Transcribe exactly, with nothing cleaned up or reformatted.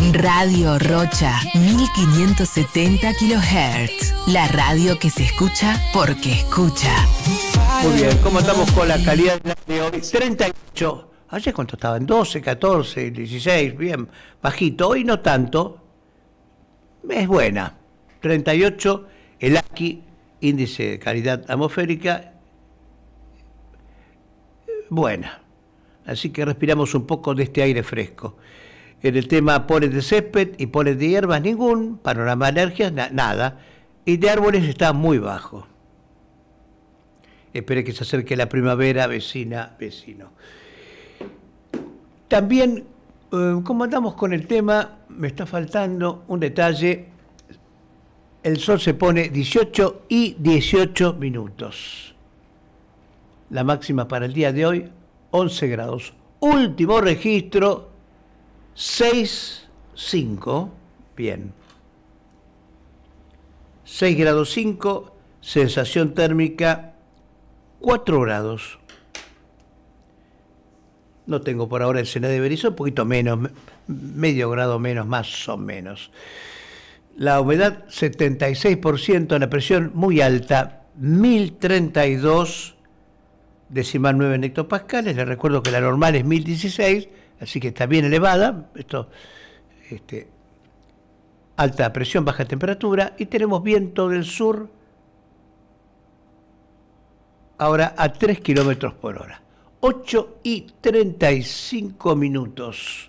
Radio Rocha, mil quinientos setenta kilohertz. La radio que se escucha porque escucha. Muy bien, ¿cómo estamos con la calidad de hoy? treinta y ocho. Ayer cuánto estaban, doce, catorce, dieciséis, bien, bajito. Hoy no tanto, es buena. treinta y ocho, el A Q I, índice de calidad atmosférica, buena. Así que respiramos un poco de este aire fresco. En el tema polen de césped y polen de hierbas, ningún. Panorama de alergias, na- nada. Y de árboles está muy bajo. Espere que se acerque la primavera, vecina, vecino. También, eh, como andamos con el tema, me está faltando un detalle. El sol se pone dieciocho y dieciocho minutos. La máxima para el día de hoy, once grados. Último registro, seis coma cinco. Bien. seis grados cinco, sensación térmica cuatro grados. No tengo por ahora el C N A de Berizo, un poquito menos, medio grado menos, más o menos. La humedad setenta y seis por ciento, la presión muy alta, mil treinta y dos decimal nueve en hectopascales. Les recuerdo que la normal es mil dieciséis, así que está bien elevada. Esto, este, alta presión, baja temperatura, y tenemos viento del sur ahora a tres kilómetros por hora. ocho y treinta y cinco minutos.